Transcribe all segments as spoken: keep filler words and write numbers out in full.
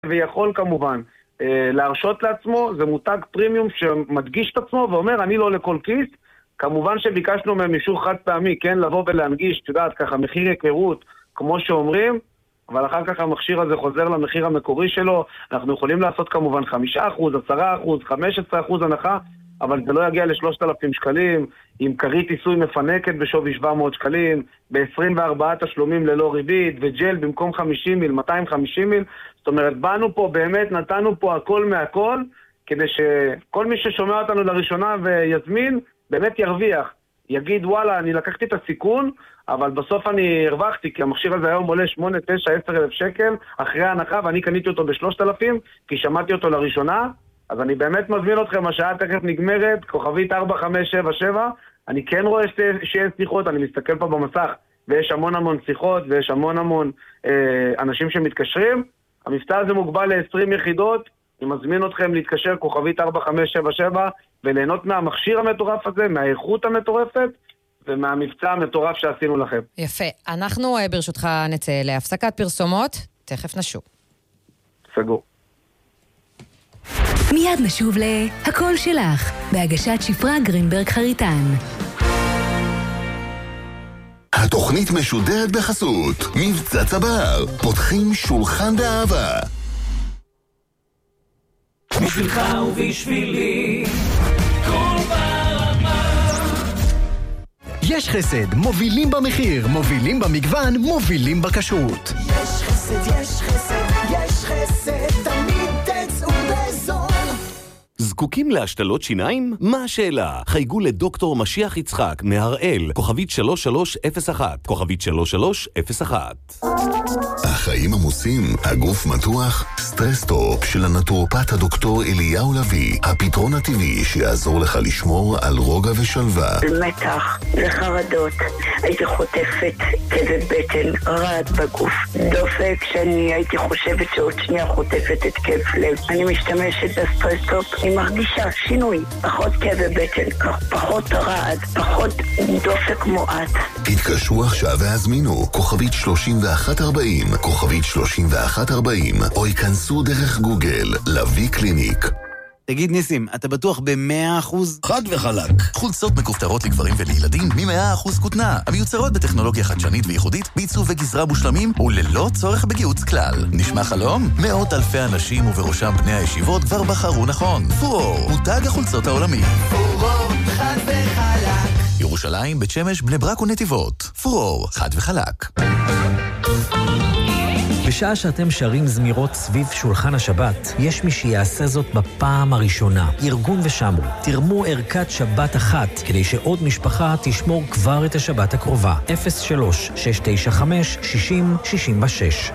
ויכול כמובן להרשות לעצמו, זה מותג פרימיום שמדגיש את עצמו ואומר, אני לא לכל כיס. כמובן שביקשנו מהם אישור חד פעמי, כן, לבוא ולהנגיש, תדעת, ככה, מחיר היכרות, כמו שאומרים, אבל אחר כך המכשיר הזה חוזר למחיר המקורי שלו. אנחנו יכולים לעשות כמובן חמישה אחוז, עשרה אחוז, חמישה עשר אחוז הנחה, אבל זה לא יגיע ל-שלושת אלפים שקלים, עם כרית עיסוי מפנקת בשווי שבע מאות שקלים, ב-עשרים וארבעה תשלומים ללא ריבית, וג'ל במקום חמישים מיל, מאתיים וחמישים מיל. זאת אומרת, באנו פה, באמת נתנו פה הכל מהכל, כדי שכל מי ששומע אותנו לראשונה ויזמין, באמת ירוויח. יגיד, וואלה, אני לקחתי את הסיכון, אבל בסוף אני הרווחתי, כי המכשיר הזה היום עולה שמונה, תשע, עשר אלף שקל, אחרי ההנחה, ואני קניתי אותו ב-שלושת אלפים, כי שמעתי אותו לראשונה. אז אני באמת מזמין אתכם, השעה תכף נגמרת, כוכבית ארבע חמש שבע שבע, אני כן רואה שיש שיחות, אני מסתכל פה במסך, ויש המון המון שיחות, ויש המון המון אה, אנשים שמתקשרים. המבצע הזה מוגבל ל-עשרים יחידות, אני מזמין אתכם להתקשר כוכבית ארבע חמש שבע שבע, וליהנות מהמכשיר המטורף הזה, מהאיכות המטורפת, ומהמבצע המטורף שעשינו לכם. יפה, אנחנו ברשותך נצא להפסקת פרסומות, תכף נשוב. סגור. מיד נשוב להכל שלך, בהגשת שפרה גרינברג חריטן. התוכנית משודרת בחסות מבצע צבר, פותחים שולחן באהבה. בשבילך ובשבילי כל ברמה. יש חסד, מובילים במחיר, מובילים במגוון, מובילים בכשרות. יש חסד, יש חסד, יש חסד, תמיד תצאו בזול. זקוקים להשתלות שיניים? מה השאלה? חייגו לדוקטור משיח יצחק מהראל, כוכבית שלוש שלוש אפס אחת, כוכבית שלוש שלוש אפס אחת. החיים עמוסים, הגוף מתוח, סטרס-טופ של הנטורופט הדוקטור אליהו לוי, הפתרון הטבעי שיעזור לך לשמור על רוגע ושלווה. מתח וחרדות, הייתי חוטפת כאבי בטן, רעד בגוף, דופק שאני הייתי חושבת שעוד שנייה חוטפת את כיף לב. אני משתמשת בסטרס-טופ, אני מרגישה שינוי, פחות כאבי בטן, פחות רעד, פחות דופק מועט. התקשרו עכשיו והזמינו כוכבית שלושים ואחת ארבעים, כוכבית שלושים ואחת ארבעים, או ייכנסו דרך גוגל, לוי קליניק. תגיד ניסים, אתה בטוח ב-מאה אחוז? חד וחלק. חולצות מכופתרות לגברים ולילדים מ-מאה אחוז כותנה, המיוצרות בטכנולוגיה חדשנית וייחודית, בעיצוב וגזרה מושלמים וללא צורך בגיוץ כלל. נשמע חלום? מאות אלפי אנשים ובראשם בני הישיבות כבר בחרו נכון. פורור, מותג החולצות העולמי. פורור, חד וחלק. ירושלים, בית שמש, בני ברק ונתיבות. פורור, חד וחלק. בשעה שאתם שרים זמירות סביב שולחן השבת, יש מי שיעשה זאת בפעם הראשונה. ארגון ושמרו, תרמו ערכת שבת אחת, כדי שעוד משפחה תשמור כבר את השבת הקרובה. אפס שלוש שש תשע חמש שישים שישים ושש.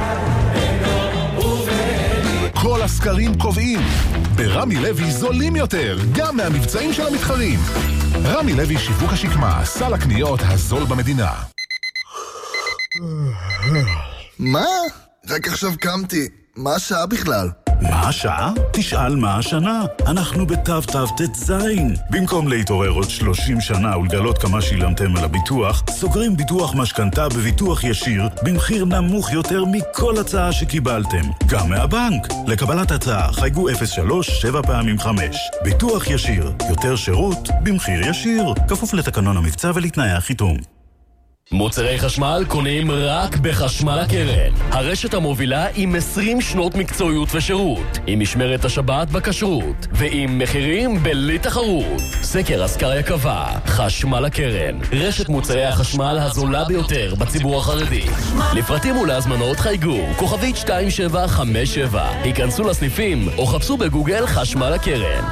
כל הסקרים קובעים, ברמי לוי זולים יותר, גם מהמבצעים של המתחרים. רמי לוי שיווק השקמה, סל הקניות הזול במדינה. מה? רק עכשיו קמתי. מה השעה בכלל? מה השעה? תשאל מה השנה. אנחנו בתו תו תת זין. במקום להתעורר עוד שלושים שנה ולגלות כמה שילמתם על הביטוח, סוגרים ביטוח משכנתה בביטוח ישיר במחיר נמוך יותר מכל הצעה שקיבלתם. גם מהבנק. לקבלת הצעה חייגו אפס שלוש שבע פעמים חמש. ביטוח ישיר. יותר שירות במחיר ישיר. כפוף לתקנון המבצע ולתנאי החיתום. מוצרי חשמל קונים רק בחשמל הקרן. הרשת המובילה עם עשרים שנות מקצועיות ושירות, עם משמרת השבת בכשרות, ועם מחירים בלי תחרות. סקר אסקריה קבע, חשמל הקרן, רשת מוצרי החשמל הזולה ביותר בציבור החרדי. לפרטים ולהזמנות חייגו, כוכבית שתיים שבע חמש שבע. היכנסו לסניפים או חפשו בגוגל חשמל הקרן.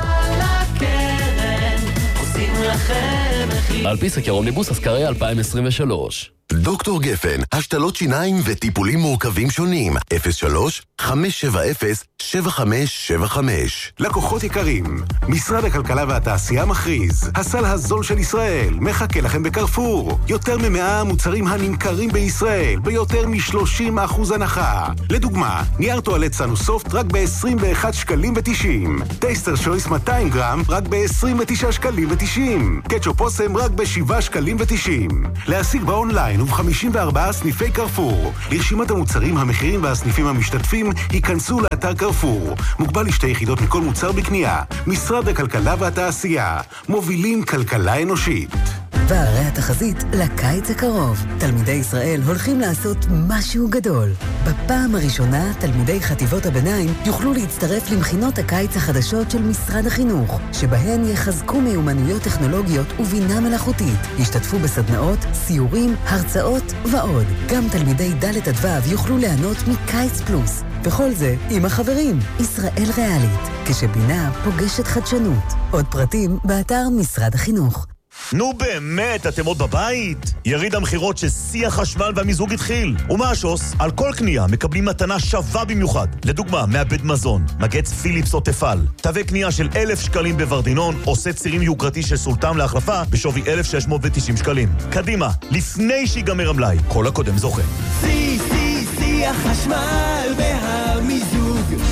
על פי סקר אומניבוס אסקריה אלפיים עשרים ושלוש. דוקטור גפן, השתלות שיניים וטיפולים מורכבים שונים. אפס שלוש חמש שבע אפס שבע חמש שבע חמש. לקוחות יקרים, משרד הכלכלה והתעשייה מכריז, הסל הזול של ישראל מחכה לכם בקרפור. יותר ממאה מוצרים הנמכרים בישראל ביותר מ-שלושים אחוז הנחה. לדוגמה, נייר טואלט סנוסופט רק ב-עשרים ואחד שקלים ותשעים. טייסטר שויס מאתיים גרם רק ב-עשרים ותשעה שקלים ותשעים. קיצוצים. קטשופ אוסם רק ב-שבעה שקלים ותשעים. להשיג באונליין וב-חמישים וארבעה סניפי קרפור. לרשימת המוצרים, המחירים והסניפים המשתתפים, ייכנסו לאתר קרפור. מוגבל לשתי יחידות מכל מוצר בקנייה. משרד הכלכלה והתעשייה. מובילים כלכלה אנושית. והרי התחזית לקיץ הקרוב. תלמידי ישראל הולכים לעשות משהו גדול. בפעם הראשונה, תלמידי חטיבות הביניים יוכלו להצטרף למכינות הקיץ החדשות של משרד החינוך, שבהן יחזקו מיומנויות טכנולוגיות ובינה מלאכותית. ישתתפו בסדנאות, סיורים, הרצאות ועוד. גם תלמידי ד' עד ו' יוכלו ליהנות מקיץ פלוס. וכל זה עם החברים. ישראל ריאלית, כשבינה פוגשת חדשנות. עוד פרטים באתר משרד החינוך. נו באמת, אתם עוד בבית? יריד המחירות ששיא החשמל והמיזוג התחיל. ומה השוס? על כל קנייה מקבלים מתנה שווה במיוחד. לדוגמה, מעבד מזון, מגץ פיליפס או תפל. תווי קנייה של אלף שקלים בוורדינון, או סט צירים יוקרתי של סולטם להחלפה בשווי אלף שש מאות ותשעים שקלים. קדימה, לפני שיגמר המלאי, כל הקודם זוכה. שיא, שיא, שיא החשמל והמיזוג.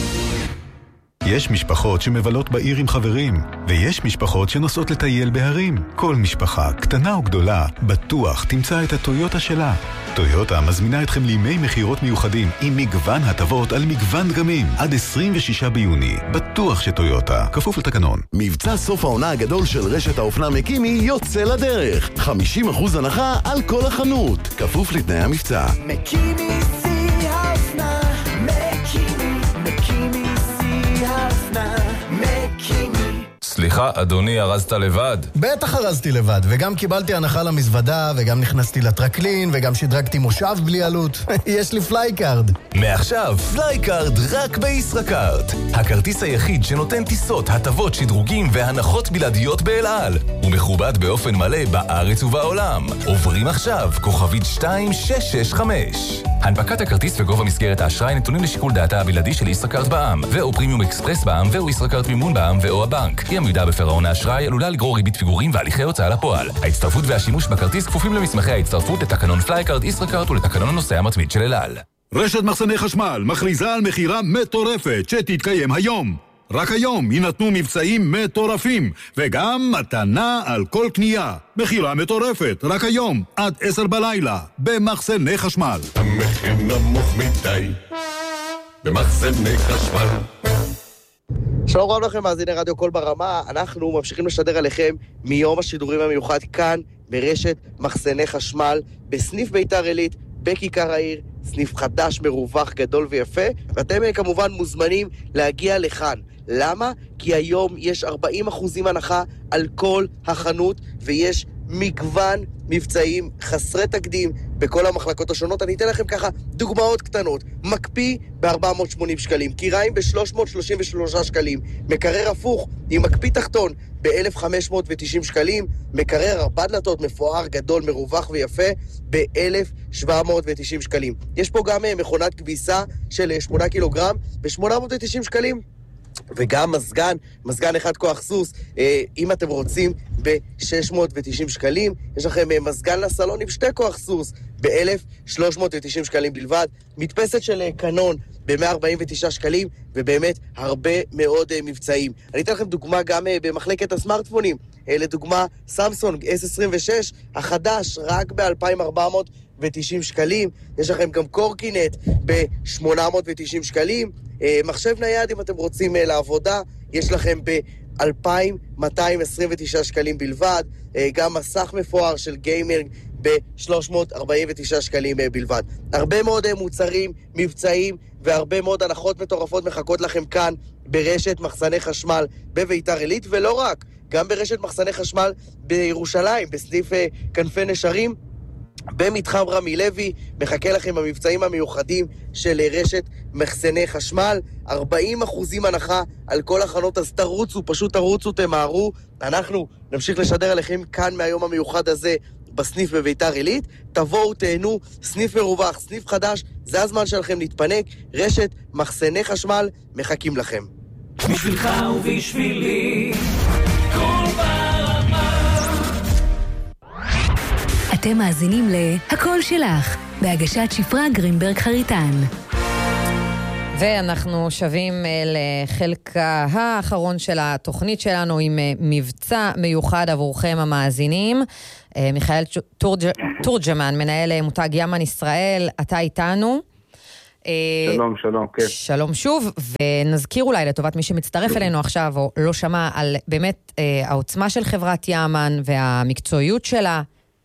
יש משפחות שמבלות בעיר עם חברים, ויש משפחות שנוסעות לטייל בהרים. כל משפחה, קטנה או גדולה, בטוח תמצא את הטויוטה שלה. טויוטה מזמינה אתכם לימי מחירות מיוחדים עם מגוון הטבות על מגוון דגמים. עד עשרים ושישה ביוני. בטוח שטויוטה, כפוף לתקנון. מבצע סוף העונה הגדול של רשת האופנה מקימי יוצא לדרך. חמישים אחוז הנחה על כל החנות. כפוף לתנאי המבצע. מקימי שיא האופנה, מקימי, מקימי שיא האופנה, מקימי. סליחה, אדוני, ארזת לבד? בטח ארזתי לבד, וגם קיבלתי הנחה למזוודה, וגם נכנסתי לטרקלין, וגם שדרגתי מושב בלי עלות. יש לי פלייקארד. מעכשיו, פלייקארד רק בישראכרט. הכרטיס היחיד שנותן טיסות, הטבות, שדרוגים והנחות בלעדיות באל על. הוא מכובד באופן מלא בארץ ובעולם. עוברים עכשיו, כוכבית שתיים שש שש חמש. הנפקת הכרטיס וגובה מסגרת האשראי נתונים לשיקול דעתה הבלעדי של ישראכרט בע"מ, ואו פרימיום אקספרס בע"מ, ואו ישראכרט מימון בע"מ, ואו הבנק. אי עמידה בפירעון האשראי עלולה לגרור ריבית פיגורים והליכי הוצאה לפועל. ההצטרפות והשימוש בכרטיס כפופים למסמכי ההצטרפות לתקנון פלייקארד ישראכרט ולתקנון הנוסע המתמיד של אל על. רשת מחסני חשמל מכריזה על מחירה מטורפת שתתקיים היום. רק היום יינתנו מבצעים מטורפים, וגם מתנה על כל קנייה. מחירה מטורפת, רק היום, עד עשר בלילה, במחסני חשמל. המחיר נמוך מדי, במחסני חשמל. שלום רב לכם, מאזיני רדיו קול ברמה. אנחנו ממשיכים לשדר עליכם מיום השידורים המיוחד כאן ברשת מחסני חשמל, בסניף ביתר עילית, בכיכר העיר, סניף חדש, מרווח, גדול ויפה, ואתם כמובן מוזמנים להגיע לכאן. למה? כי היום יש ארבעים אחוזים הנחה על כל החנות, ויש מגוון מבצעים חסרי תקדים בכל המחלקות השונות. אני אתן לכם ככה דוגמאות קטנות. מקפיא ב-ארבע מאות ושמונים שקלים, קיריים ב-שלוש מאות שלושים ושלושה שקלים, מקרר הפוך עם מקפיא תחתון ב-אלף וחמש מאות ותשעים שקלים, מקרר ארבע דלתות מפואר, גדול, מרווח ויפה ב-אלף ושבע מאות ותשעים שקלים. יש פה גם מכונת כביסה של שמונה קילוגרם ב-שמונה מאות ותשעים שקלים. וגם מזגן, מזגן אחד כוח סוס, אה, אם אתם רוצים, ב-שש מאות ותשעים שקלים. יש לכם אה, מזגן לסלון עם שתי כוח סוס, ב-אלף ושלוש מאות ותשעים שקלים בלבד. מדפסת של אה, קנון, ב-מאה ארבעים ותשעה שקלים, ובאמת הרבה מאוד אה, מבצעים. אני אתן לכם דוגמה גם אה, במחלקת הסמארטפונים. אה, לדוגמה, סמסונג אס עשרים ושש, החדש, רק ב-אלפיים וארבע מאות ותשעים שקלים. יש לכם גם קורקינט, ב-שמונה מאות ותשעים שקלים. מחשב נייד, אם אתם רוצים לעבודה, יש לכם ב-אלפיים מאתיים עשרים ותשעה שקלים בלבד. גם מסך מפואר של גיימר ב-שלוש מאות ארבעים ותשעה שקלים בלבד. הרבה מאוד מוצרים, מבצעים והרבה מאוד הנחות מטורפות מחכות לכם כאן ברשת מחסני חשמל בביתר עילית, ולא רק, גם ברשת מחסני חשמל בירושלים, בסניף כנפי נשרים, במתחם רמי לוי. מחכה לכם המבצעים המיוחדים של רשת מחסני חשמל, ארבעים אחוזים הנחה על כל החנות, אז תרוצו, פשוט תרוצו, תמהרו. אנחנו נמשיך לשדר עליכם כאן מהיום המיוחד הזה בסניף בביתר עילית. תבואו, תהנו, סניף מרווח, סניף חדש, זה הזמן שלכם להתפנק. רשת מחסני חשמל מחכים לכם. בשבילך ובשבילי כל ברמה. אתם מאזינים ל-הקול שלך, בהגשת שפרה גרינברג חריטן. ואנחנו שווים לחלקה האחרון של התוכנית שלנו עם מבצע מיוחד עבורכם המאזינים. מיכאל תורג'מן, מנהל מותג ימן ישראל, אתה איתנו. שלום, שלום, כן. שלום שוב, ונזכיר אולי לטובת מי שמצטרף אלינו עכשיו או לא שמע על באמת העוצמה של חברת ימן והמקצועיות שלה.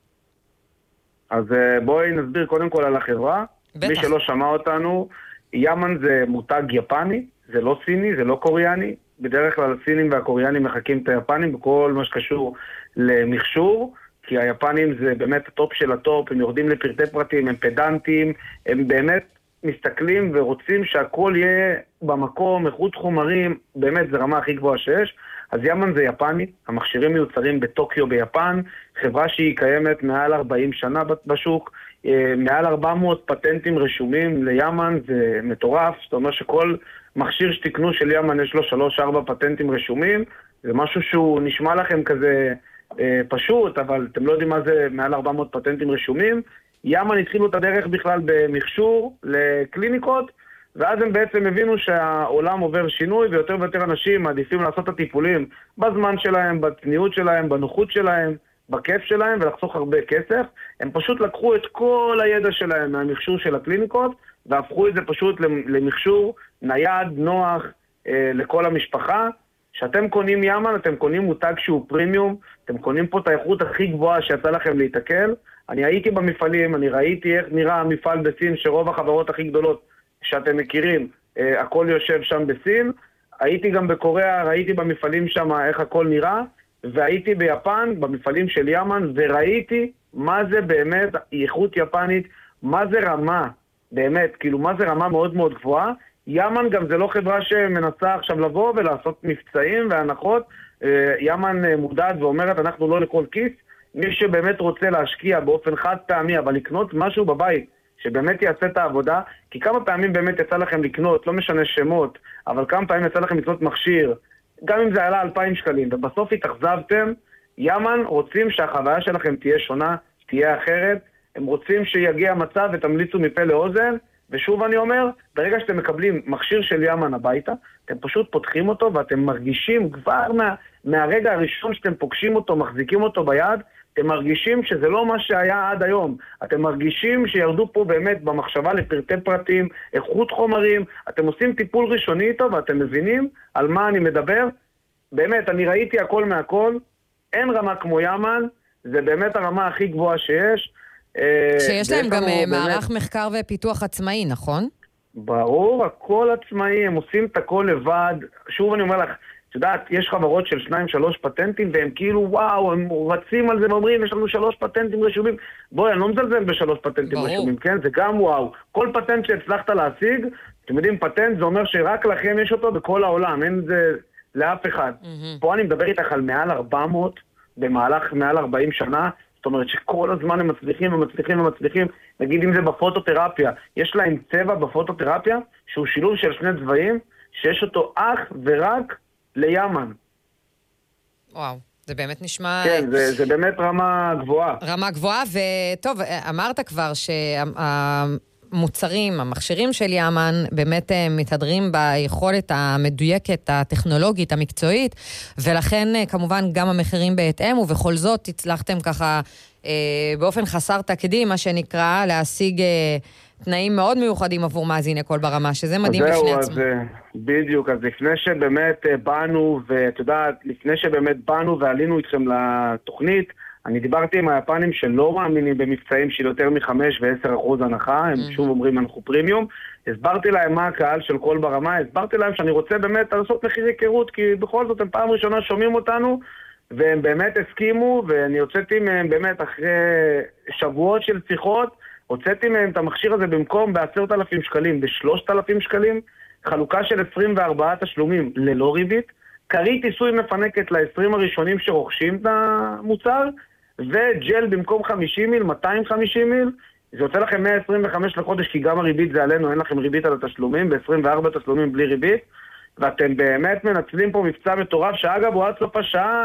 אז בואי נסביר קודם כל על החברה. בטח. מי שלא שמע אותנו, ימן זה מותג יפני, זה לא סיני, זה לא קוריאני. בדרך כלל הסינים והקוריאנים מחכים את היפנים בכל מה שקשור למכשור, כי היפנים זה באמת הטופ של הטופ, הם יורדים לפרטי פרטים, הם פדנטים, הם באמת מסתכלים ורוצים שהכל יהיה במקום, איכות חומרים, באמת זה רמה הכי גבוהה שיש. אז ימן זה יפני, המכשירים מיוצרים בטוקיו ביפן, חברה שהיא קיימת מעל ארבעים שנה בשוק, מעל ארבע מאות פטנטים רשומים לימן, זה מטורף, זאת אומרת שכל מכשיר שתקנו של ימן יש לו שלוש ארבע פטנטים רשומים, זה משהו שהוא נשמע לכם כזה אה, פשוט, אבל אתם לא יודעים מה זה מעל ארבע מאות פטנטים רשומים. ימן התחילו את הדרך בכלל במכשור לקליניקות, ואז הם בעצם הבינו שהעולם עובר שינוי, ויותר ויותר אנשים מעדיפים לעשות את הטיפולים בזמן שלהם, בצניעות שלהם, בנוחות שלהם, בכיף שלהם, ולחסוך הרבה כסף. הם פשוט לקחו את כל הידע שלהם מהמכשור של הקליניקות, והפכו את זה פשוט למכשור נייד, נוח, אה, לכל המשפחה. שאתם קונים ימן, אתם קונים מותג שהוא פרימיום, אתם קונים פה את האיכות הכי גבוהה שיצא לכם להתקל. אני הייתי במפעלים, אני ראיתי איך נראה המפעל בסין, שרוב החברות הכי גדולות שאתם מכירים, אה, הכל יושב שם בסין. הייתי גם בקוריאה, ראיתי במפעלים שם איך הכל נראה, והייתי ביפן, במפעלים של ימן, וראיתי מה זה באמת איכות יפנית, מה זה רמה, באמת, כאילו מה זה רמה מאוד מאוד גבוהה. ימן גם זה לא חברה שמנסה עכשיו לבוא ולעשות מבצעים והנחות. ימן מודעת ואומרת, אנחנו לא לכל כיס. מי שבאמת רוצה להשקיע באופן חד פעמי, אבל לקנות משהו בבית, שבאמת יעשה את העבודה, כי כמה פעמים באמת יצא לכם לקנות, לא משנה שמות, אבל כמה פעמים יצא לכם לקנות מכשיר, גם אם זה עלה אלפיים שקלים, ובסוף התאכזבתם, ימן רוצים שהחוויה שלכם תהיה שונה, תהיה אחרת, הם רוצים שיגיע מצב ותמליצו מפה לאוזן, ושוב אני אומר, ברגע שאתם מקבלים מכשיר של ימן הביתה, אתם פשוט פותחים אותו ואתם מרגישים כבר מה, מהרגע הראשון שאתם פוגשים אותו, מחזיקים אותו ביד, אתם מרגישים שזה לא מה שהיה עד היום. אתם מרגישים שירדו פה באמת במחשבה לפרטי פרטים, איכות חומרים, אתם עושים טיפול ראשוני איתו ואתם מבינים על מה אני מדבר. באמת, אני ראיתי הכל מהכל, אין רמה כמו ימן, זה באמת הרמה הכי גבוהה שיש. שיש להם גם מערך מחקר ופיתוח עצמאי, נכון? ברור, הכל עצמאי, הם עושים את הכל לבד. שוב אני אומר לך, את יודעת, יש חברות של שניים, שלוש פטנטים, והם כאילו, וואו, הם רצים על זה ואומרים, יש לנו שלוש פטנטים רשומים. בואי, אני לא מזלזל בשלוש פטנטים ברור. רשומים, כן? זה גם וואו. כל פטנט שהצלחת להשיג, אתם יודעים, פטנט זה אומר שרק לכם יש אותו בכל העולם, אין זה לאף אחד. Mm-hmm. פה אני מדבר איתך על מעל ארבע מאות, במהלך מעל ארבעים שנה, זאת אומרת שכל הזמן הם מצליחים ומצליחים ומצליחים. נגיד אם זה בפוטותרפיה, יש להם צבע בפוטותרפיה, שהוא שילוב של שני צבעים, שיש אותו אך ורק לימן. וואו, זה באמת נשמע... כן, זה, זה באמת רמה גבוהה. רמה גבוהה, וטוב, אמרת כבר שהמוצרים, המכשירים של ימן, באמת מתהדרים ביכולת המדויקת, הטכנולוגית, המקצועית, ולכן כמובן גם המחירים בהתאם, ובכל זאת הצלחתם ככה באופן חסר תקדים, מה שנקרא, להשיג תנאים מאוד מיוחדים עבור מאזיני קול ברמה, שזה מדהים בפני עצמו. אז בדיוק, אז לפני שבאמת באנו, ואת יודעת, לפני שבאמת באנו ועלינו איתכם לתוכנית, אני דיברתי עם היפנים שלא מאמינים במבצעים של יותר מחמש ועשר אחוז הנחה, הם שוב אומרים אנחנו פרימיום, הסברתי להם מה הקהל של קול ברמה, הסברתי להם שאני רוצה באמת לעשות מחירי היכרות, כי בכל זאת הם פעם ראשונה שומעים אותנו, והם באמת הסכימו, ואני הוצאתי מהם באמת אחרי שבועות של שיחות, הוצאתי מהם את המכשיר הזה במקום בעשרת אלפים שקלים, בשלושת אלפים שקלים, חלוקה של עשרים וארבעה תשלומים ללא ריבית, קרית עיסוי מפנקת ל-עשרים הראשונים שרוכשים את המוצר, וג'ל במקום חמישים מיל, מאתיים וחמישים מיל, זה יוצא לכם מאה עשרים וחמש לחודש, כי גם הריבית זה עלינו, אין לכם ריבית על התשלומים, ב-עשרים וארבעה תשלומים בלי ריבית, ואתם באמת מנצלים פה מבצע מטורף, שאגב הוא עד סוף השעה,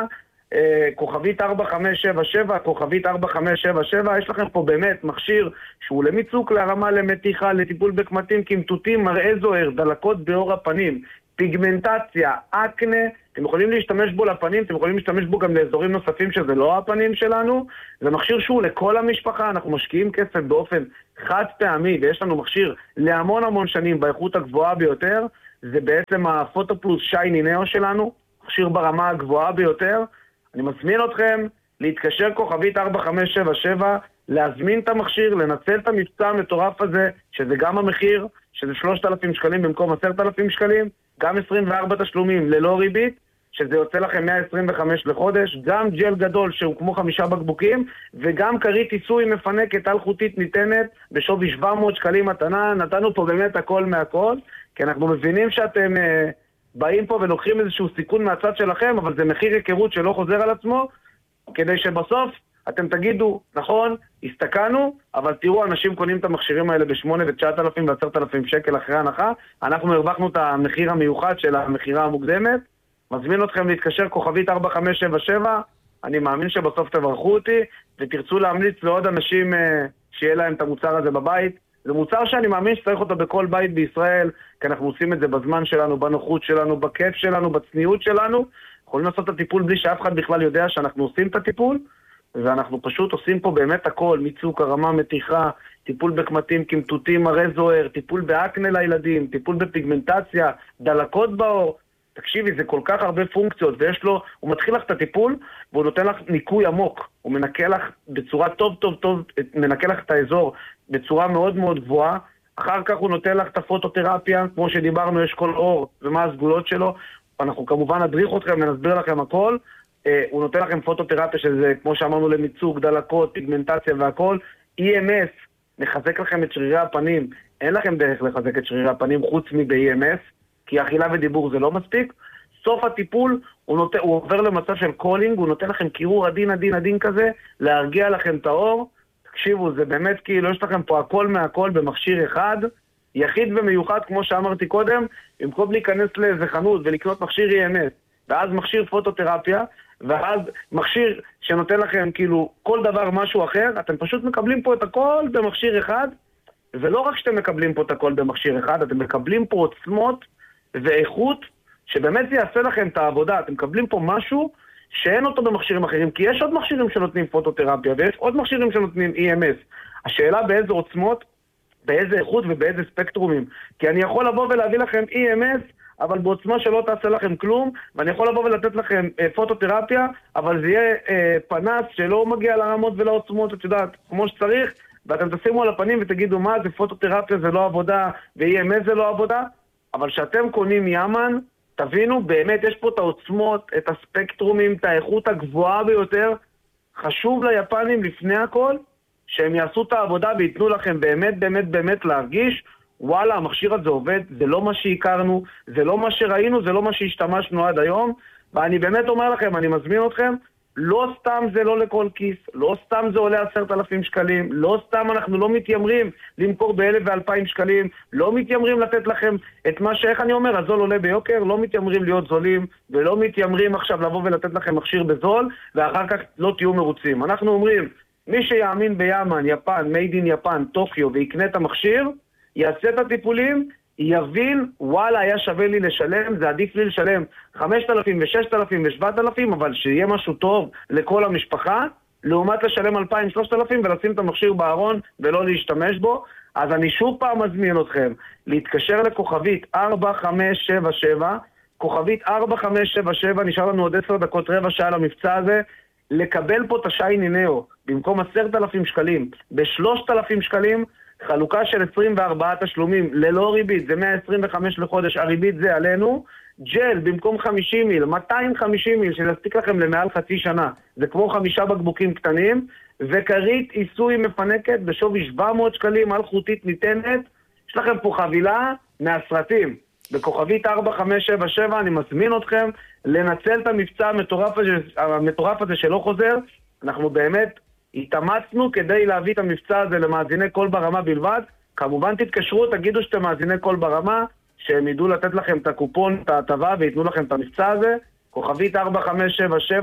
כוכבית ארבע חמש שבע שבע, כוכבית ארבע חמש שבע שבע, יש לכם פה באמת מכשיר שהוא למיצוק, להרמה, למתיחה, לטיפול בקמטים, קמטוטים, מראה זוהר, דלקות באור הפנים, פיגמנטציה, אקנה, אתם יכולים להשתמש בו לפנים, אתם יכולים להשתמש בו גם לאזורים נוספים שזה לא הפנים שלנו, זה מכשיר שהוא לכל המשפחה, אנחנו משקיעים כסף באופן חד פעמי, ויש לנו מכשיר להמון המון שנים באיכות הגבוהה ביותר, זה בעצם הפוטו פלוס שייני נאו שלנו, מכשיר ברמה הגבוהה ביותר. אני מזמין אתכם להתקשר כוכבית ארבע חמש שבע שבע, להזמין את המכשיר, לנצל את המבצע המטורף הזה, שזה גם המחיר, שזה שלושת אלפים שקלים במקום עשרת אלפים שקלים, גם עשרים וארבע תשלומים ללא ריבית, שזה יוצא לכם מאה עשרים וחמש לחודש, גם ג'ל גדול שהוא כמו חמישה בקבוקים, וגם כרית עיסוי מפנקת אלחוטית ניתנת בשווי שבע מאות שקלים מתנה. נתנו פה באמת הכל מהכל, כי אנחנו מבינים שאתם uh, באים פה ולוקחים איזשהו סיכון מהצד שלכם, אבל זה מחיר היכרות שלא חוזר על עצמו, כדי שבסוף אתם תגידו, נכון, הסתכנו, אבל תראו, אנשים קונים את המכשירים האלה ב-שמונה ותשעת אלפים ועשרת אלפים שקל אחרי הנחה, אנחנו הרווחנו את המחיר המיוחד של המחירה המוקדמת, מזמין אתכם להתקשר כוכבית ארבע חמש שבע שבע, אני מאמין שבסוף תברכו אותי, ותרצו להמליץ לעוד אנשים אה, שיהיה להם את המוצר הזה בבית. זה מוצר שאני מאמין שצריך אותו בכל בית בישראל, כי אנחנו עושים את זה בזמן שלנו, בנוחות שלנו, בכיף שלנו, בצניעות שלנו, יכולים לעשות את הטיפול בלי שאף אחד בכלל יודע שאנחנו עושים את הטיפול, ואנחנו פשוט עושים פה באמת הכל, מיצוק, הרמה, מתיחה, טיפול בקמטים, קמטוטים, מראה זוהר, טיפול באקנה לילדים, טיפול בפיגמנטציה, דלקות באור. תקשיבי, זה כל כך הרבה פונקציות, ויש לו, הוא מתחיל לך את הטיפול, והוא נותן לך ניקוי עמוק, הוא מנקה לך בצורה טוב טוב טוב, מנקה לך את האזור בצורה מאוד מאוד גבוהה, אחר כך הוא נותן לך את הפוטותרפיה, כמו שדיברנו, יש כל אור ומה הסגולות שלו, אנחנו כמובן נדריך אתכם ונסביר לכם הכל, הוא נותן לכם פוטותרפיה שזה, כמו שאמרנו, למיצוג, דלקות, פיגמנטציה והכל, אי אם אס, נחזק לכם את שרירי הפנים, אין לכם דרך לחזק את שרירי הפנים חוץ מב-אי אם אס, כי אכילה ודיבור זה לא מספיק. סוף הטיפול, הוא, נות... הוא עובר למצב של קולינג, הוא נותן לכם קירור עדין עדין עדין כזה, להרגיע לכם את האור. תקשיבו, זה באמת כאילו יש לכם פה הכל מהכל במכשיר אחד, יחיד ומיוחד, כמו שאמרתי קודם, במקום להיכנס לאיזה חנות ולקנות מכשיר אי אם אס, ואז מכשיר פוטותרפיה, ואז מכשיר שנותן לכם כאילו כל דבר משהו אחר, אתם פשוט מקבלים פה את הכל במכשיר אחד, ולא רק שאתם מקבלים פה את הכל במכשיר אחד, אתם מקבלים פה עוצמות ואיכות, שבאמת זה יעשה לכם את העבודה. אתם מקבלים פה משהו שאין אותו במכשירים אחרים, כי יש עוד מכשירים שנותנים פוטותרפיה, ויש עוד מכשירים שנותנים אי אם אס. השאלה באיזה עוצמות, באיזה איכות ובאיזה ספקטרומים. כי אני יכול לבוא ולהביא לכם אי אם אס, אבל בעוצמה שלא תעשה לכם כלום, ואני יכול לבוא ולתת לכם אה, פוטותרפיה, אבל זה יהיה אה, פנס שלא מגיע לרמות ולעוצמות, את יודעת, כמו שצריך, ואתם תשימו על הפנים ותגידו מה זה פוטותרפיה, זה לא עבודה, ו-אי אם אס זה לא עבודה, אבל שאתם קונים יאמן, תבינו, באמת יש פה את העוצמות, את הספקטרומים, את האיכות הגבוהה ביותר. חשוב ליפנים לפני הכל, שהם יעשו את העבודה ויתנו לכם באמת באמת באמת להרגיש, וואלה, המכשיר הזה עובד, זה לא מה שהכרנו, זה לא מה שראינו, זה לא מה שהשתמשנו עד היום, ואני באמת אומר לכם, אני מזמין אתכם, לא סתם זה לא לכל כיס, לא סתם זה עולה עשרת אלפים שקלים, לא סתם אנחנו לא מתיימרים למכור באלף ואלפיים שקלים, לא מתיימרים לתת לכם את מה שאיך אני אומר, הזול עולה ביוקר, לא מתיימרים להיות זולים, ולא מתיימרים עכשיו לבוא ולתת לכם מכשיר בזול, ואחר כך לא תהיו מרוצים. אנחנו אומרים, מי שיאמין ביאמן, יפן, מייד אין יפן, טוקיו, ויקנה את המכשיר, יעשה את הטיפולים, יבין, וואלה, היה שווה לי לשלם, זה עדיף לי לשלם חמשת אלפים וששת אלפים ושבעת אלפים, אבל שיהיה משהו טוב לכל המשפחה, לעומת לשלם אלפיים שלושת אלפים ולשים את המכשיר בארון ולא להשתמש בו. אז אני שוב פעם מזמין אתכם להתקשר לכוכבית ארבע חמש שבע שבע, כוכבית ארבע חמש שבע שבע, נשאר לנו עוד עשר דקות, רבע שעה למבצע הזה, לקבל פה את השייני נאו, במקום עשרת אלפים שקלים, בשלושת אלפים שקלים, חלוקה של עשרים וארבעה תשלומים ללא ריבית, זה מאה עשרים וחמש לחודש, הריבית זה עלינו, ג'ל במקום חמישים מיל, מאתיים וחמישים מיל, שיספיק לכם למעל חצי שנה, זה כמו חמישה בקבוקים קטנים, וכרית עיסוי מפנקת בשווי שבע מאות שקלים, אלחוטית ניתנת, יש לכם פה חבילה מהסרטים, בכוכבית ארבע חמש שבע שבע, אני מזמין אתכם לנצל את המבצע המטורף הזה, המטורף הזה שלא חוזר, אנחנו באמת התאמצנו כדי להביא את המבצע הזה למאזיני קול ברמה בלבד. כמובן תתקשרו, תגידו שאתם מאזיני קול ברמה, שהם ידעו לתת לכם את הקופון, את ההטבה, ויתנו לכם את המבצע הזה. כוכבית ארבע חמש שבע שבע,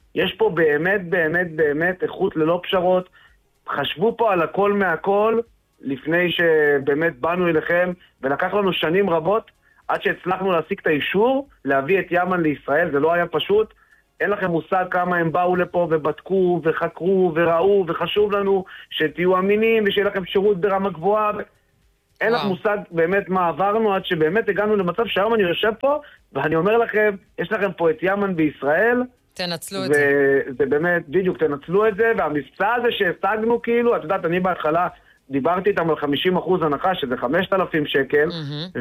יש פה באמת, באמת, באמת איכות ללא פשרות. חשבו פה על הכל מהכל, לפני שבאמת באנו אליכם, ולקח לנו שנים רבות, עד שהצלחנו להשיג את האישור, להביא את ימן לישראל, זה לא היה פשוט. אין לכם מושג כמה הם באו לפה ובדקו וחקרו וראו, וחשוב לנו שתהיו אמינים ושיהיה לכם שירות ברמה גבוהה. אין לך מושג באמת מה עברנו, עד שבאמת הגענו למצב שהיום אני יושב פה, ואני אומר לכם, יש לכם פה את ימן בישראל. תנצלו את זה. וזה באמת, בדיוק, תנצלו את זה, והמבצע הזה שהשגנו כאילו, את יודעת, אני בהתחלה דיברתי איתם על חמישים אחוז הנחה, שזה חמשת אלפים שקל,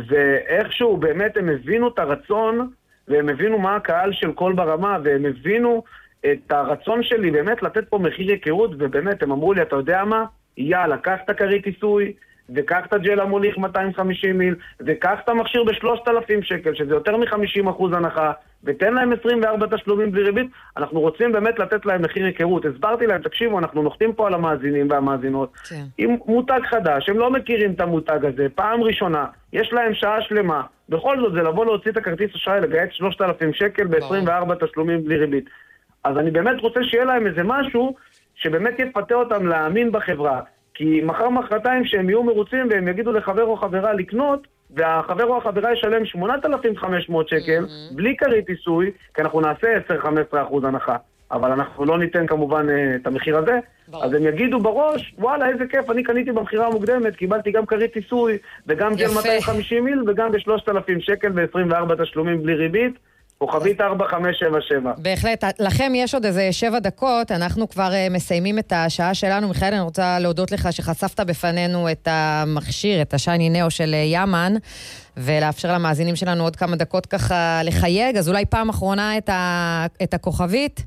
ואיכשהו באמת הם הבינו את הרצון, והם הבינו מה הקהל של כל ברמה, והם הבינו את הרצון שלי באמת לתת פה מחיר היכרות, ובאמת הם אמרו לי, אתה יודע מה? יאללה, קח את הכרית עיסוי, וקח את הג'ל המוליך מאתיים וחמישים מיל, וקח את המכשיר ב-שלושת אלפים שקל, שזה יותר מ-חמישים אחוז הנחה, ותן להם עשרים וארבע תשלומים בלי ריבית. אנחנו רוצים באמת לתת להם מחיר היכרות. הסברתי להם, תקשיבו, אנחנו נוחתים פה על המאזינים והמאזינות, כן. עם מותג חדש, הם לא מכירים את המותג הזה, פעם ראשונה, יש להם שעה שלמה, בכל זאת זה לבוא להוציא את הכרטיס אשראי, לגייס שלושת אלפים שקל ב-עשרים וארבע תשלומים בלי ריבית. אז אני באמת רוצה שיהיה להם איזה משהו, שבאמת יפתה אותם להאמין בחברה. כי מחר מחרתיים שהם יהיו מרוצים והם יגידו לחבר או חברה לקנות, והחבר או החברה ישלם שמונת אלפים וחמש מאות שקל, mm-hmm. בלי כרית עיסוי, כי אנחנו נעשה עשר עד חמש עשרה אחוז הנחה. אבל אנחנו לא ניתן כמובן את המחיר הזה. ברור. אז הם יגידו בראש, וואלה, איזה כיף, אני קניתי במחירה המוקדמת, קיבלתי גם כרית עיסוי, וגם ג'ל מאתיים וחמישים מיל, וגם ב-שלושת אלפים שקל ב-עשרים וארבע תשלומים בלי ריבית. כוכבית ארבע חמש שבע שבע. בהחלט, לכם יש עוד איזה שבע דקות, אנחנו כבר uh, מסיימים את השעה שלנו. מיכאל, אני רוצה להודות לך שחשפת בפנינו את המכשיר, את השייני נאו של ימן, ולאפשר למאזינים שלנו עוד כמה דקות ככה לחייג, אז אולי פעם אחרונה את, ה... את הכוכבית?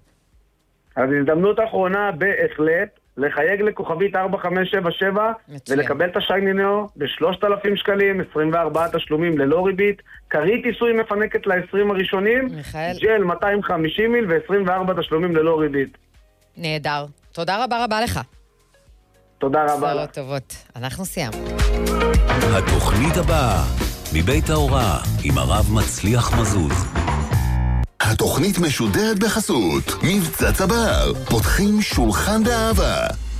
אז הזדמנות אחרונה בהחלט, לחייג לכוכבית ארבע חמש שבע שבע ולקבל את השייני נאו ב-שלושת אלפים שקלים, עשרים וארבעה תשלומים ללא ריבית, כרית עיסוי מפנקת ל-עשרים הראשונים, מיכאל. ג'ל מאתיים וחמישים מיל ו-עשרים וארבע תשלומים ללא ריבית. נהדר. תודה רבה רבה לך. תודה רבה. בשורות טובות. אנחנו סיימנו. התוכנית הבאה, מבית ההוראה, עם הרב מצליח מזוז. התוכנית משודרת בחסות מבצע צבר, פותחים שולחן באהבה.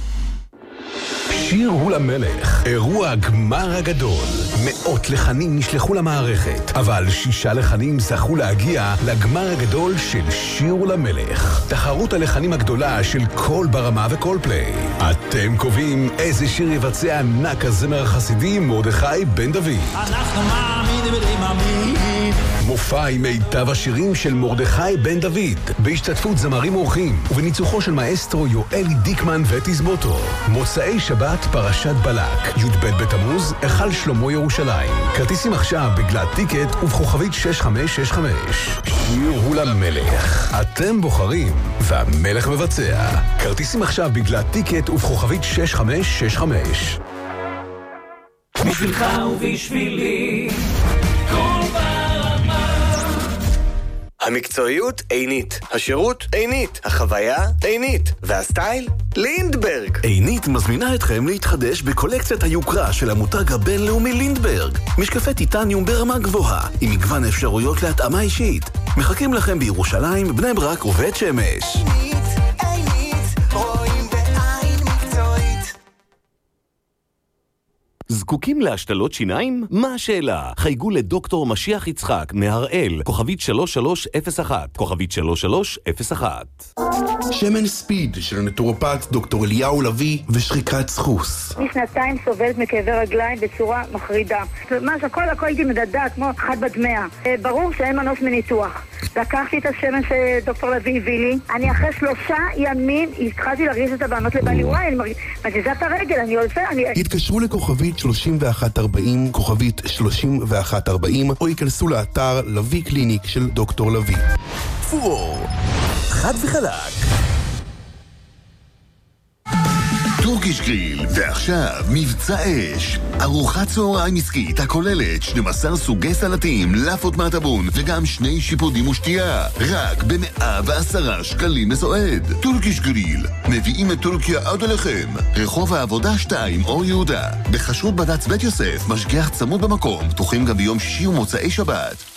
שיר הוא למלך, אירוע הגמר הגדול. מאות לחנים נשלחו למערכת, אבל שישה לחנים זכו להגיע לגמר הגדול של שיר הוא למלך. תחרות הלחנים הגדולה של כל ברמה וכל פליי. אתם קובעים איזה שיר יבצע ענק הזמר החסידי מרדכי בן דוד. אנחנו מאמינים ומאמינים. מופע עם מיטב השירים של מרדכי בן דוד, בהשתתפות זמרים אורחים ובניצוחו של מאסטרו יואלי דיקמן ותזמותו. מוצאי שבת פרשת בלק, י"ב בתמוז, היכל שלמה ירושלים. כרטיסים עכשיו בגלת טיקט ובכוכבית שש חמש שש חמש. שיר הוא למלך, אתם בוחרים והמלך מבצע. כרטיסים עכשיו בגלת טיקט ובכוכבית שש חמש שש חמש. בשבילך ובשבילי כל ברמה. המקצועיות עינית, השירות עינית, החוויה עינית, והסטייל לינדברג. עינית מזמינה אתכם להתחדש בקולקציית היוקרה של המותג הבינלאומי לינדברג. משקפי טיטניום ברמה גבוהה, עם מגוון אפשרויות להתאמה אישית. מחכים לכם בירושלים, בני ברק ובית שמש. זקוקים להשתלות שיניים? מה השאלה? חייגו לדוקטור משיח יצחק מהראל, כוכבית שלוש שלוש אפס אחת, כוכבית שלוש שלוש אפס אחת. שמן ספיד של נטורופט דוקטור אליהו לביא ושחיקת סחוס. משנתיים סובלת מכאבי רגליים בצורה מחרידה. ממש הכל הכל הייתי מדדה כמו אחת בת מאה. ברור שאין מנוס מניתוח. לקחתי את השמן שדוקטור לביא הביא לי. אני אחרי שלושה ימים התחלתי להרגיש את הבנות לבעלי. וואי, אני מזיזה את הרגל, אני הולפה, אני... התקשרו לכוכבית שלושים ואחת ארבעים, כוכבית שלושים ואחת ארבעים, או ייכנסו לאתר לביא קליניק של דוקטור לביא. פור, חד וחלק. טורקיש גריל, ועכשיו מבצע אש. ארוחת צהריים עסקית הכוללת שנים עשר סוגי סלטים, לאפות מהטבון וגם שני שיפודים ושתייה. רק ב-מאה ועשרה שקלים לסועד. טורקיש גריל, מביאים את טורקיה עד אליכם. רחוב העבודה שתיים, אור יהודה. בחשרות בד"ץ בית יוסף, משגיח צמוד במקום, פתוחים גם ביום שישי ומוצאי שבת.